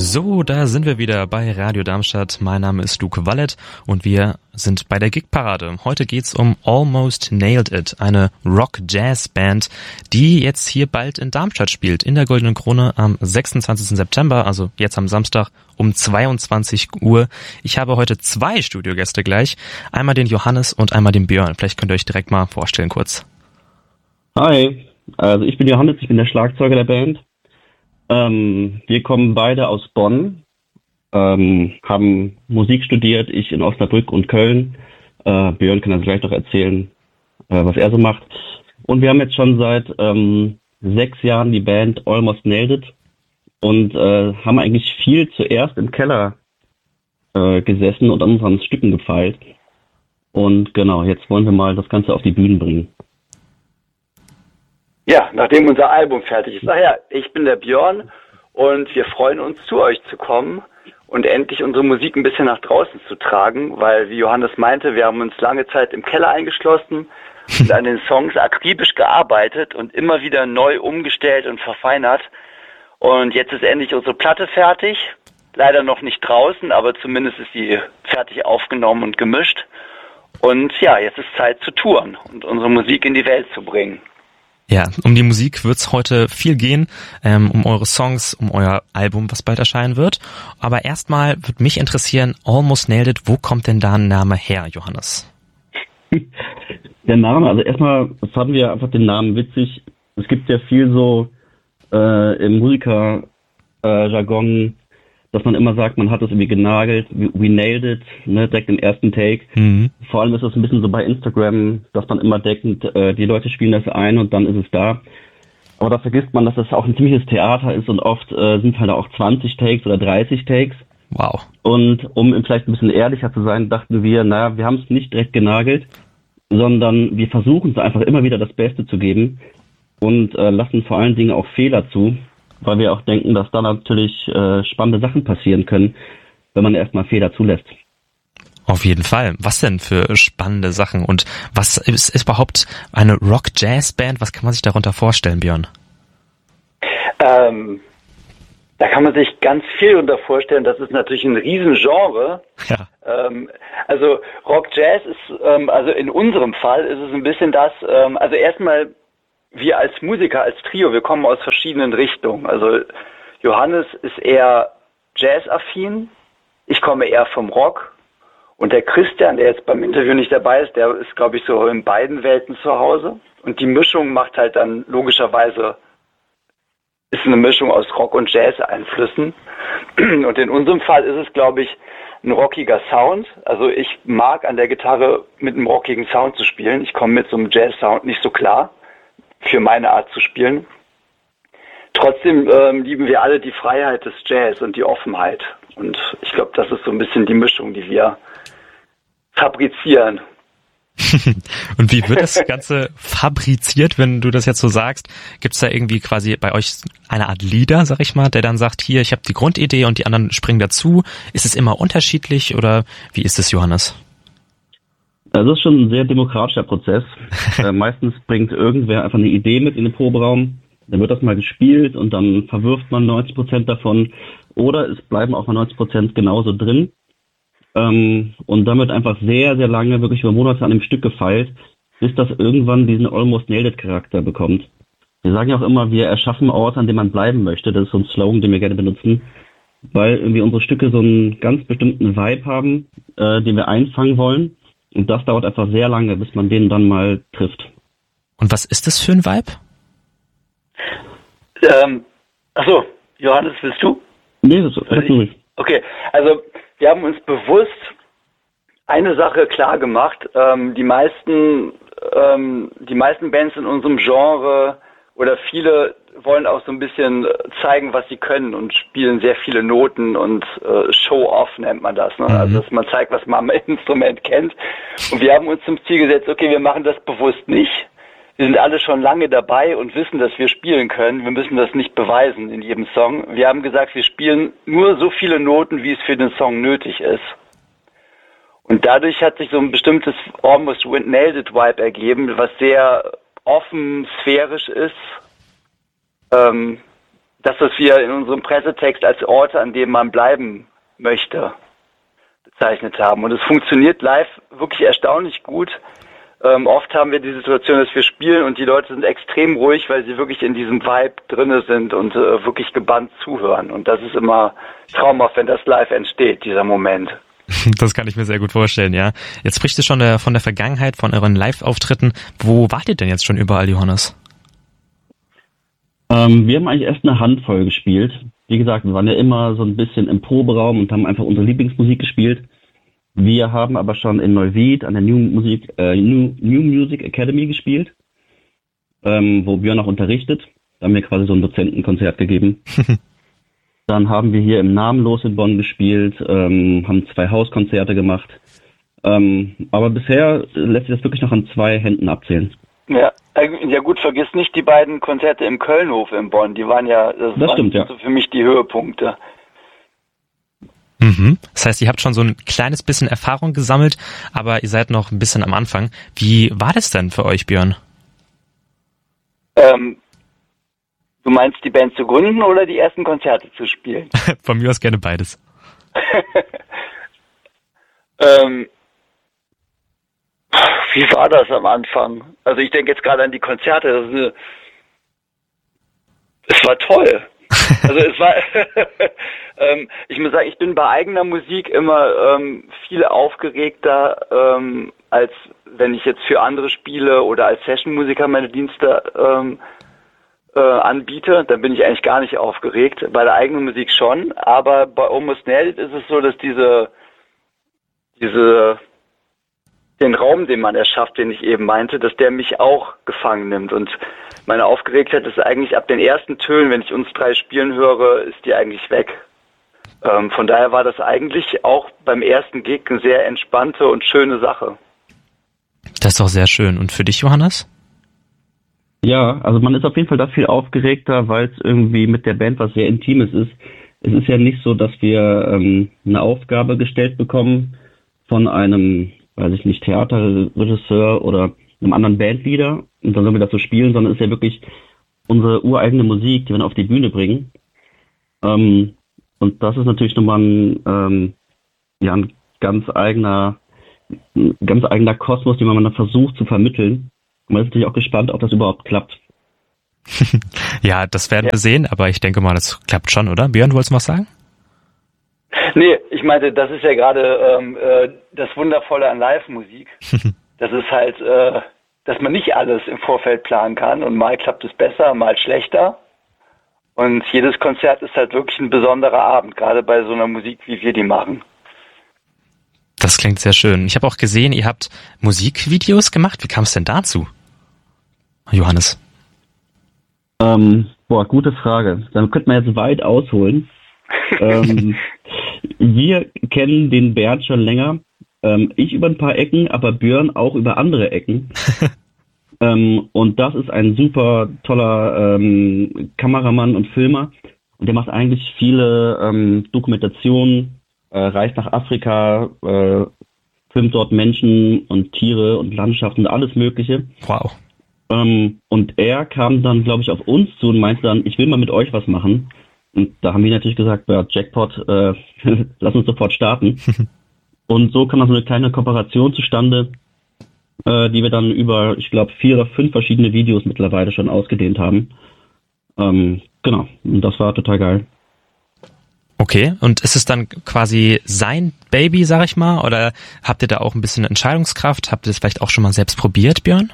So, da sind wir wieder bei Radio Darmstadt. Mein Name ist Luke Wallet und wir sind bei der Gigparade. Heute geht's um Almost Nailed It, eine Rock-Jazz-Band, die jetzt hier bald in Darmstadt spielt, in der Goldenen Krone am 26. September, also jetzt am Samstag um 22 Uhr. Ich habe heute 2 Studiogäste gleich, einmal den Johannes und einmal den Björn. Vielleicht könnt ihr euch direkt mal vorstellen kurz. Hi, also ich bin Johannes, ich bin der Schlagzeuger der Band. Wir kommen beide aus Bonn, haben Musik studiert, ich in Osnabrück und Köln. Björn kann dann gleich noch erzählen, was er so macht. Und wir haben jetzt schon seit 6 Jahren die Band Almost Nailed It und haben eigentlich viel zuerst im Keller gesessen und an unseren Stücken gefeilt. Und genau, jetzt wollen wir mal das Ganze auf die Bühne bringen. Ja, nachdem unser Album fertig ist. Ach ja, ich bin der Björn und wir freuen uns, zu euch zu kommen und endlich unsere Musik ein bisschen nach draußen zu tragen, weil, wie Johannes meinte, wir haben uns lange Zeit im Keller eingeschlossen und an den Songs akribisch gearbeitet und immer wieder neu umgestellt und verfeinert. Und jetzt ist endlich unsere Platte fertig. Leider noch nicht draußen, aber zumindest ist sie fertig aufgenommen und gemischt. Und ja, jetzt ist Zeit zu touren und unsere Musik in die Welt zu bringen. Ja, um die Musik wird's heute viel gehen, um eure Songs, um euer Album, was bald erscheinen wird. Aber erstmal würde mich interessieren, Almost Nailed It, wo kommt denn da ein Name her, Johannes? Der Name, also erstmal fanden wir einfach den Namen witzig. Es gibt ja viel so im Musiker-Jargon, dass man immer sagt, man hat es irgendwie genagelt, we nailed it, ne, direkt im ersten Take. Mhm. Vor allem ist es ein bisschen so bei Instagram, dass man immer denkt, die Leute spielen das ein und dann ist es da. Aber da vergisst man, dass das auch ein ziemliches Theater ist und oft sind halt auch 20 Takes oder 30 Takes. Wow. Und um vielleicht ein bisschen ehrlicher zu sein, dachten wir, naja, wir haben es nicht direkt genagelt, sondern wir versuchen es einfach immer wieder das Beste zu geben und lassen vor allen Dingen auch Fehler zu, weil wir auch denken, dass da natürlich spannende Sachen passieren können, wenn man erstmal Fehler zulässt. Auf jeden Fall. Was denn für spannende Sachen? Und was ist überhaupt eine Rock-Jazz-Band? Was kann man sich darunter vorstellen, Björn? Da kann man sich ganz viel darunter vorstellen. Das ist natürlich ein Riesengenre. Ja. Also Rock-Jazz ist, also in unserem Fall ist es ein bisschen das, also erstmal wir als Musiker, als Trio, wir kommen aus verschiedenen Richtungen. Also Johannes ist eher Jazz-affin, ich komme eher vom Rock und der Christian, der jetzt beim Interview nicht dabei ist, der ist, glaube ich, so in beiden Welten zu Hause. Und die Mischung macht halt dann logischerweise, ist eine Mischung aus Rock- und Jazz-Einflüssen. Und in unserem Fall ist es, glaube ich, ein rockiger Sound. Also ich mag an der Gitarre mit einem rockigen Sound zu spielen. Ich komme mit so einem Jazz-Sound nicht so klar, für meine Art zu spielen. Trotzdem lieben wir alle die Freiheit des Jazz und die Offenheit. Und ich glaube, das ist so ein bisschen die Mischung, die wir fabrizieren. Und wie wird das Ganze fabriziert, wenn du das jetzt so sagst? Gibt es da irgendwie quasi bei euch eine Art Leader, sag ich mal, der dann sagt, hier, ich habe die Grundidee und die anderen springen dazu? Ist es immer unterschiedlich oder wie ist es, Johannes? Das ist schon ein sehr demokratischer Prozess. Meistens bringt irgendwer einfach eine Idee mit in den Proberaum, dann wird das mal gespielt und dann verwirft man 90% davon oder es bleiben auch mal 90% genauso drin. Und dann wird einfach sehr, sehr lange, wirklich über Monate an dem Stück gefeilt, bis das irgendwann diesen Almost Nailed It Charakter bekommt. Wir sagen ja auch immer, wir erschaffen Orte, an dem man bleiben möchte. Das ist so ein Slogan, den wir gerne benutzen, weil irgendwie unsere Stücke so einen ganz bestimmten Vibe haben, den wir einfangen wollen. Und das dauert einfach sehr lange, bis man den dann mal trifft. Und was ist das für ein Vibe? Achso, Johannes, willst du? Nee, das ist nicht. Okay, also wir haben uns bewusst eine Sache klar gemacht. Die meisten Bands in unserem Genre oder viele wollen auch so ein bisschen zeigen, was sie können und spielen sehr viele Noten und Show-off nennt man das. Ne? Also dass man zeigt, was man am Instrument kennt. Und wir haben uns zum Ziel gesetzt, okay, wir machen das bewusst nicht. Wir sind alle schon lange dabei und wissen, dass wir spielen können. Wir müssen das nicht beweisen in jedem Song. Wir haben gesagt, wir spielen nur so viele Noten, wie es für den Song nötig ist. Und dadurch hat sich so ein bestimmtes Almost Nailed It Vibe ergeben, was sehr offen, sphärisch ist. das, was wir in unserem Pressetext als Orte, an denen man bleiben möchte, bezeichnet haben. Und es funktioniert live wirklich erstaunlich gut. Oft haben wir die Situation, dass wir spielen und die Leute sind extrem ruhig, weil sie wirklich in diesem Vibe drinne sind und wirklich gebannt zuhören. Und das ist immer traumhaft, wenn das live entsteht, dieser Moment. Das kann ich mir sehr gut vorstellen, ja. Jetzt sprichst du schon von der Vergangenheit, von euren Live-Auftritten. Wo wart ihr denn jetzt schon überall, Johannes? Wir haben eigentlich erst eine Handvoll gespielt. Wie gesagt, wir waren ja immer so ein bisschen im Proberaum und haben einfach unsere Lieblingsmusik gespielt. Wir haben aber schon in Neuwied an der New Music Academy gespielt, wo Björn auch unterrichtet. Da haben wir quasi so ein Dozentenkonzert gegeben. Dann haben wir hier im Namenlos in Bonn gespielt, haben 2 Hauskonzerte gemacht. Aber bisher lässt sich das wirklich noch an 2 Händen abzählen. Ja, gut, vergiss nicht die beiden Konzerte im Kölnhof in Bonn. Die waren ja, das stimmt, ja. So für mich die Höhepunkte. Mhm. Das heißt, ihr habt schon so ein kleines bisschen Erfahrung gesammelt, aber ihr seid noch ein bisschen am Anfang. Wie war das denn für euch, Björn? Du meinst, die Band zu gründen oder die ersten Konzerte zu spielen? Von mir aus gerne beides. Wie war das am Anfang? Also ich denke jetzt gerade an die Konzerte. Es war toll. Also es war, ich muss sagen, ich bin bei eigener Musik immer viel aufgeregter, als wenn ich jetzt für andere spiele oder als Sessionmusiker meine Dienste anbiete. Dann bin ich eigentlich gar nicht aufgeregt. Bei der eigenen Musik schon, aber bei Almost Nailed It ist es so, dass den Raum, den man erschafft, den ich eben meinte, dass der mich auch gefangen nimmt. Und meine Aufgeregtheit ist eigentlich ab den ersten Tönen, wenn ich uns 3 spielen höre, ist die eigentlich weg. Von daher war das eigentlich auch beim ersten Gig eine sehr entspannte und schöne Sache. Das ist doch sehr schön. Und für dich, Johannes? Ja, also man ist auf jeden Fall da viel aufgeregter, weil es irgendwie mit der Band was sehr Intimes ist. Es ist ja nicht so, dass wir eine Aufgabe gestellt bekommen von einem, weiß ich nicht, Theaterregisseur oder einem anderen Bandleader und dann sollen wir das so spielen, sondern es ist ja wirklich unsere ureigene Musik, die wir dann auf die Bühne bringen. Und das ist natürlich nochmal ein ganz eigener Kosmos, den man dann versucht zu vermitteln. Und man ist natürlich auch gespannt, ob das überhaupt klappt. Ja, das werden wir sehen, aber ich denke mal, das klappt schon, oder? Björn, wolltest du was sagen? Nee, ich meinte, das ist ja gerade das Wundervolle an Live-Musik. Das ist halt, dass man nicht alles im Vorfeld planen kann und mal klappt es besser, mal schlechter. Und jedes Konzert ist halt wirklich ein besonderer Abend, gerade bei so einer Musik, wie wir die machen. Das klingt sehr schön. Ich habe auch gesehen, ihr habt Musikvideos gemacht. Wie kam es denn dazu, Johannes? Gute Frage. Dann könnte man jetzt weit ausholen. Wir kennen den Bernd schon länger. Ich über ein paar Ecken, aber Björn auch über andere Ecken. Und das ist ein super toller Kameramann und Filmer. Und der macht eigentlich viele Dokumentationen, reist nach Afrika, filmt dort Menschen und Tiere und Landschaften, alles Mögliche. Wow. Und er kam dann, glaube ich, auf uns zu und meinte dann, ich will mal mit euch was machen. Und da haben wir natürlich gesagt, ja, Jackpot, lass uns sofort starten. Und so kam dann so eine kleine Kooperation zustande, die wir dann über, ich glaube, 4 oder 5 verschiedene Videos mittlerweile schon ausgedehnt haben. Genau, und das war total geil. Okay, und ist es dann quasi sein Baby, sag ich mal, oder habt ihr da auch ein bisschen Entscheidungskraft? Habt ihr das vielleicht auch schon mal selbst probiert, Björn?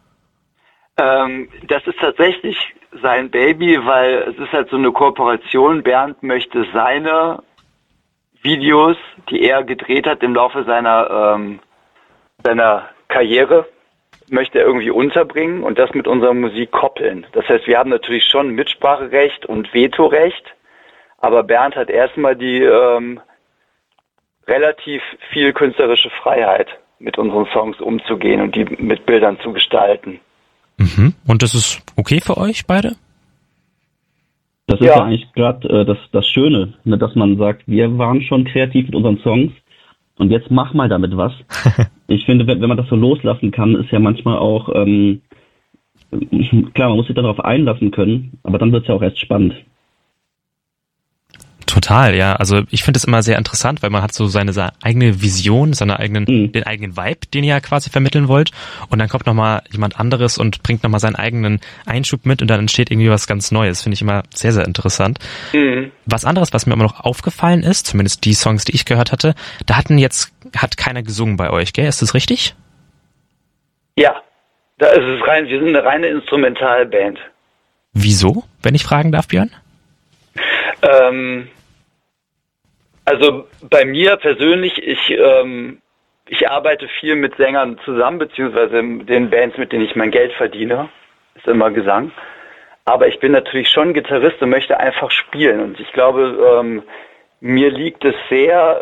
Das ist tatsächlich sein Baby, weil es ist halt so eine Kooperation. Bernd möchte seine Videos, die er gedreht hat im Laufe seiner Karriere, möchte er irgendwie unterbringen und das mit unserer Musik koppeln. Das heißt, wir haben natürlich schon Mitspracherecht und Vetorecht, aber Bernd hat erstmal die relativ viel künstlerische Freiheit, mit unseren Songs umzugehen und die mit Bildern zu gestalten. Mhm. Und das ist okay für euch beide? Das ist ja eigentlich gerade das Schöne, ne, dass man sagt, wir waren schon kreativ mit unseren Songs und jetzt mach mal damit was. Ich finde, wenn man das so loslassen kann, ist ja manchmal auch, klar, man muss sich darauf einlassen können, aber dann wird es ja auch erst spannend. Total, ja. Also ich finde es immer sehr interessant, weil man hat so seine eigene Vision, den eigenen Vibe, den ihr ja quasi vermitteln wollt. Und dann kommt nochmal jemand anderes und bringt nochmal seinen eigenen Einschub mit und dann entsteht irgendwie was ganz Neues. Finde ich immer sehr, sehr interessant. Was anderes, was mir immer noch aufgefallen ist, zumindest die Songs, die ich gehört hatte, hat keiner gesungen bei euch, gell? Ist das richtig? Ja, da ist es rein, wir sind eine reine Instrumentalband. Wieso, wenn ich fragen darf, Björn? Also bei mir persönlich, ich arbeite viel mit Sängern zusammen, beziehungsweise den Bands, mit denen ich mein Geld verdiene, ist immer Gesang. Aber ich bin natürlich schon Gitarrist und möchte einfach spielen. Und ich glaube, mir liegt es sehr,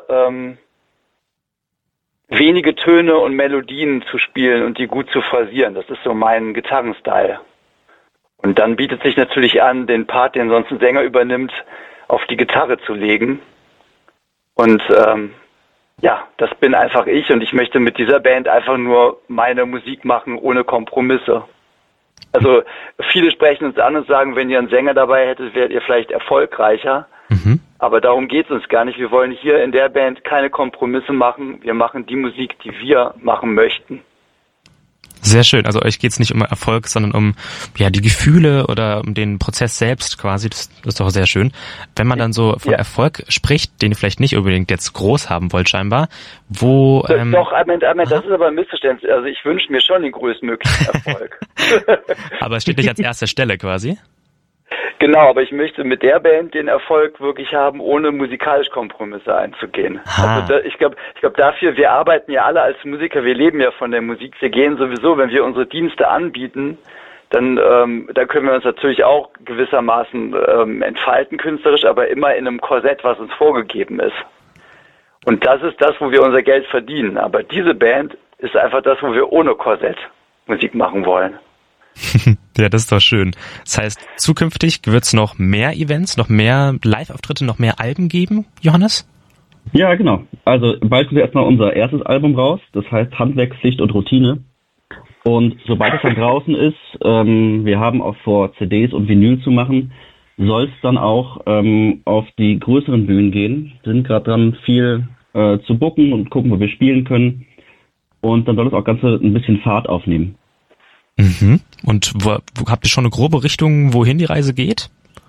wenige Töne und Melodien zu spielen und die gut zu phrasieren. Das ist so mein Gitarrenstyle. Und dann bietet sich natürlich an, den Part, den sonst ein Sänger übernimmt, auf die Gitarre zu legen. Und das bin einfach ich und ich möchte mit dieser Band einfach nur meine Musik machen, ohne Kompromisse. Also viele sprechen uns an und sagen, wenn ihr einen Sänger dabei hättet, wärt ihr vielleicht erfolgreicher. Aber darum geht es uns gar nicht. Wir wollen hier in der Band keine Kompromisse machen. Wir machen die Musik, die wir machen möchten. Sehr schön. Also euch geht's nicht um Erfolg, sondern um die Gefühle oder um den Prozess selbst quasi. Das ist doch sehr schön. Wenn man dann so von Erfolg spricht, den ihr vielleicht nicht unbedingt jetzt groß haben wollt scheinbar, wo... Doch, das ist aber ein Missverständnis. Also ich wünsche mir schon den größtmöglichen Erfolg. Aber es steht nicht als erste Stelle quasi? Genau, aber ich möchte mit der Band den Erfolg wirklich haben, ohne musikalisch Kompromisse einzugehen. Also ich glaube dafür, wir arbeiten ja alle als Musiker, wir leben ja von der Musik, wir gehen sowieso, wenn wir unsere Dienste anbieten, dann da können wir uns natürlich auch gewissermaßen entfalten künstlerisch, aber immer in einem Korsett, was uns vorgegeben ist. Und das ist das, wo wir unser Geld verdienen. Aber diese Band ist einfach das, wo wir ohne Korsett Musik machen wollen. Ja, das ist doch schön. Das heißt, zukünftig wird es noch mehr Events, noch mehr Live-Auftritte, noch mehr Alben geben, Johannes? Ja, genau. Also bald kommt erstmal unser erstes Album raus, das heißt Handwerk, Pflicht und Routine. Und sobald es dann draußen ist, wir haben auch vor, CDs und Vinyl zu machen, soll es dann auch auf die größeren Bühnen gehen. Wir sind gerade dran, viel zu booken und gucken, wo wir spielen können. Und dann soll das auch Ganze ein bisschen Fahrt aufnehmen. Und wo habt ihr schon eine grobe Richtung, wohin die Reise geht?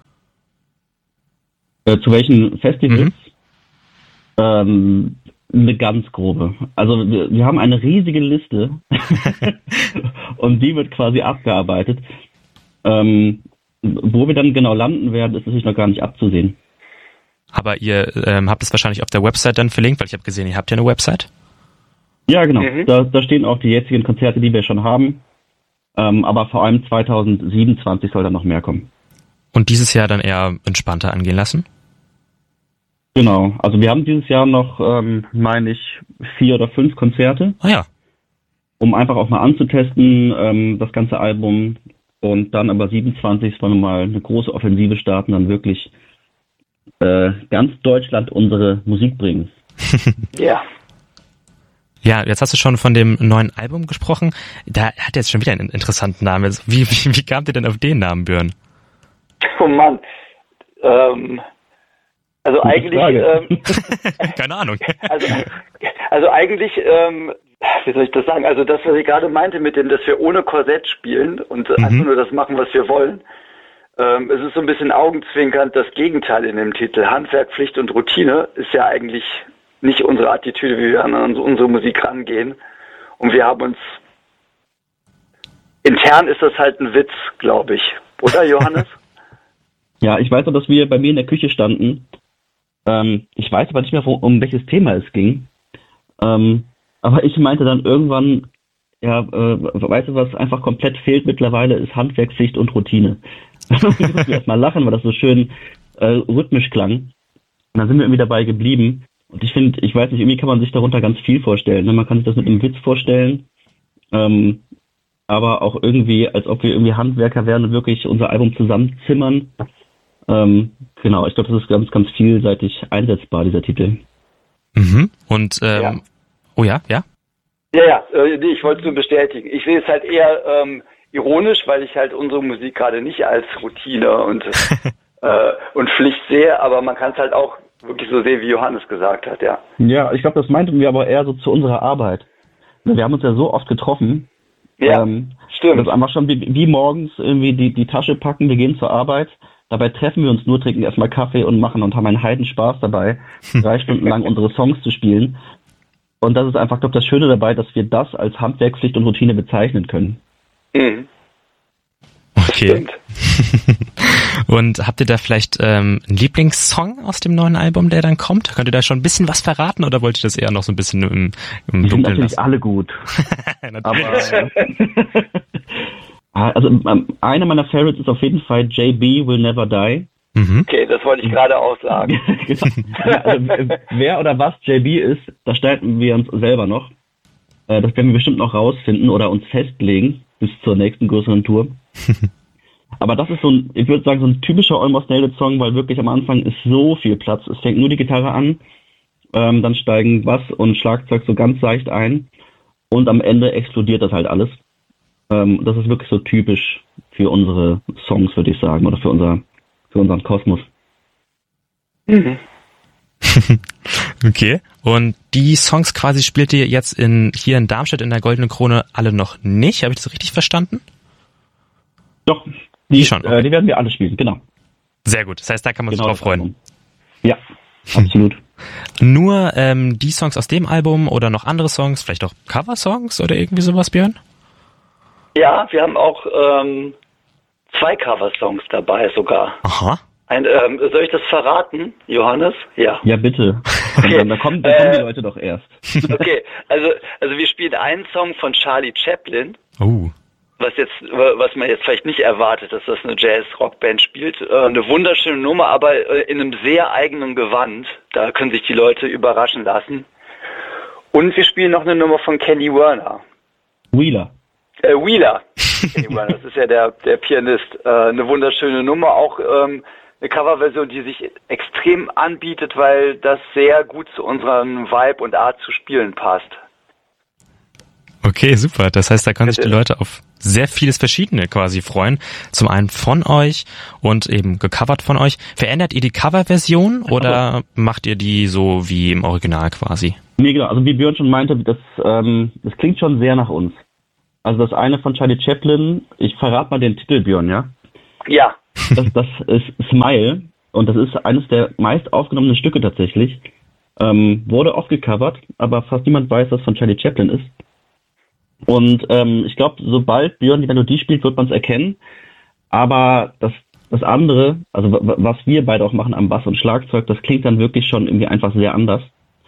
Zu welchen Festivals? Eine ganz grobe. Also wir haben eine riesige Liste und die wird quasi abgearbeitet. Wo wir dann genau landen werden, ist natürlich noch gar nicht abzusehen. Aber ihr habt es wahrscheinlich auf der Website dann verlinkt, weil ich habe gesehen, ihr habt ja eine Website. Ja, genau. Da stehen auch die jetzigen Konzerte, die wir schon haben. Aber vor allem 2027 soll dann noch mehr kommen. Und dieses Jahr dann eher entspannter angehen lassen? Genau. Also wir haben dieses Jahr noch, meine ich, 4 oder 5 Konzerte. Ah ja. Um einfach auch mal anzutesten, das ganze Album. Und dann aber 27 wollen wir mal eine große Offensive starten, dann wirklich ganz Deutschland unsere Musik bringen. Ja. Ja, jetzt hast du schon von dem neuen Album gesprochen. Da hat jetzt schon wieder einen interessanten Namen. Wie kamt ihr denn auf den Namen, Björn? Oh Mann. Also eigentlich... Keine Ahnung. Also eigentlich, wie soll ich das sagen? Also das, was ich gerade meinte mit dem, dass wir ohne Korsett spielen und einfach nur das machen, was wir wollen. Es ist so ein bisschen augenzwinkernd das Gegenteil in dem Titel. Handwerk, Pflicht und Routine ist ja eigentlich nicht unsere Attitüde, wie wir an unsere Musik rangehen. Und wir haben uns... Intern ist das halt ein Witz, glaube ich. Oder, Johannes? Ja, ich weiß noch, dass wir bei mir in der Küche standen. Ich weiß aber nicht mehr, um welches Thema es ging. Aber ich meinte dann irgendwann, weißt du, was einfach komplett fehlt mittlerweile, ist Handwerk, Pflicht und Routine. Da mussten wir erstmal lachen, weil das so schön rhythmisch klang. Und dann sind wir irgendwie dabei geblieben. Und ich finde, ich weiß nicht, irgendwie kann man sich darunter ganz viel vorstellen. Ne? Man kann sich das mit einem Witz vorstellen, aber auch irgendwie, als ob wir irgendwie Handwerker wären und wirklich unser Album zusammenzimmern. Genau, ich glaube, das ist ganz, ganz vielseitig einsetzbar, dieser Titel. Und, ja. Oh ja? Ja, ich wollte es nur bestätigen. Ich sehe es halt eher ironisch, weil ich halt unsere Musik gerade nicht als Routine und Pflicht sehe, aber man kann es halt auch wirklich so sehen, wie Johannes gesagt hat, ja. Ja, ich glaube, das meinten wir aber eher so zu unserer Arbeit. Wir haben uns ja so oft getroffen. Ja, stimmt. Das ist einfach schon wie morgens irgendwie die Tasche packen, wir gehen zur Arbeit. Dabei treffen wir uns nur, trinken erstmal Kaffee und haben einen Heidenspaß dabei, 3 Stunden lang unsere Songs zu spielen. Und das ist einfach, glaube ich, das Schöne dabei, dass wir das als Handwerkspflicht und Routine bezeichnen können. Mhm. Okay. Und habt ihr da vielleicht einen Lieblingssong aus dem neuen Album, der dann kommt? Könnt ihr da schon ein bisschen was verraten oder wollt ihr das eher noch so ein bisschen im Die sind Dunkeln natürlich lassen? alle gut. Natürlich. Aber also einer meiner Favorites ist auf jeden Fall JB Will Never Die. Okay, das wollte ich gerade auch sagen. Genau. Ja, also, wer oder was JB ist, da streiten wir uns selber noch. Das werden wir bestimmt noch rausfinden oder uns festlegen bis zur nächsten größeren Tour. Aber das ist ich würde sagen, so ein typischer Almost Nailed It Song, weil wirklich am Anfang ist so viel Platz. Es fängt nur die Gitarre an, dann steigen Bass und Schlagzeug so ganz leicht ein und am Ende explodiert das halt alles. Das ist wirklich so typisch für unsere Songs, würde ich sagen, oder für unseren Kosmos. Mhm. Okay. Und die Songs quasi spielt ihr jetzt hier in Darmstadt in der Goldenen Krone alle noch nicht? Habe ich das richtig verstanden? Doch, die schon. Okay. Die werden wir alle spielen, genau. Sehr gut. Das heißt, da kann man sich drauf freuen. Ja, absolut. Nur die Songs aus dem Album oder noch andere Songs, vielleicht auch Cover-Songs oder irgendwie sowas, Björn? Ja, wir haben auch 2 Cover-Songs dabei sogar. Aha. Soll ich das verraten, Johannes? Ja. Ja, bitte. Okay. Da kommen die Leute doch erst. Okay, also wir spielen einen Song von Charlie Chaplin. Was man jetzt vielleicht nicht erwartet, dass das eine Jazz-Rock-Band spielt. Eine wunderschöne Nummer, aber in einem sehr eigenen Gewand. Da können sich die Leute überraschen lassen. Und wir spielen noch eine Nummer von Kenny Werner. Wheeler. Kenny Werner, das ist ja der Pianist. Eine wunderschöne Nummer, auch eine Coverversion, die sich extrem anbietet, weil das sehr gut zu unserem Vibe und Art zu spielen passt. Okay, super. Das heißt, da können sich die Leute auf sehr vieles Verschiedene quasi freuen. Zum einen von euch und eben gecovert von euch. Verändert ihr die Coverversion oder macht ihr die so wie im Original quasi? Nee, genau. Also wie Björn schon meinte, das klingt schon sehr nach uns. Also das eine von Charlie Chaplin, ich verrate mal den Titel, Björn, ja? Ja. Das ist Smile und das ist eines der meist aufgenommenen Stücke tatsächlich. Wurde oft gecovert, aber fast niemand weiß, dass es von Charlie Chaplin ist. Und ich glaube, sobald Björn die Melodie spielt, wird man es erkennen. Aber das andere, also was wir beide auch machen am Bass und Schlagzeug, das klingt dann wirklich schon irgendwie einfach sehr anders.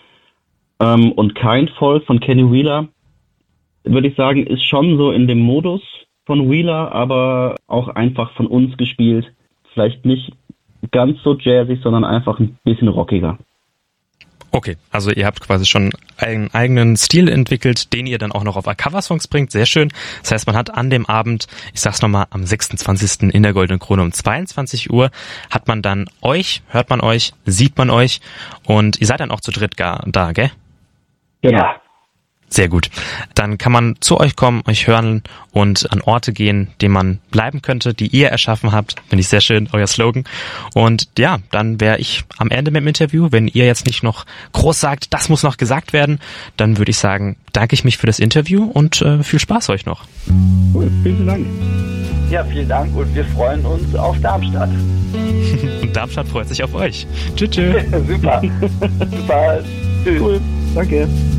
Und Kindful von Kenny Wheeler, würde ich sagen, ist schon so in dem Modus von Wheeler, aber auch einfach von uns gespielt. Vielleicht nicht ganz so jazzig, sondern einfach ein bisschen rockiger. Okay, also ihr habt quasi schon einen eigenen Stil entwickelt, den ihr dann auch noch auf Cover-Songs bringt. Sehr schön. Das heißt, man hat an dem Abend, ich sag's nochmal, am 26. in der Goldenen Krone um 22 Uhr, hat man dann euch, hört man euch, sieht man euch und ihr seid dann auch zu dritt da, gell? Genau. Ja. Sehr gut. Dann kann man zu euch kommen, euch hören und an Orte gehen, denen man bleiben könnte, die ihr erschaffen habt. Finde ich sehr schön, euer Slogan. Und ja, dann wäre ich am Ende mit dem Interview. Wenn ihr jetzt nicht noch groß sagt, das muss noch gesagt werden, dann würde ich sagen, danke ich mich für das Interview und viel Spaß euch noch. Cool, vielen Dank. Ja, vielen Dank und wir freuen uns auf Darmstadt. Und Darmstadt freut sich auf euch. Tschüss. Super. Super. Tschüss. Cool, danke.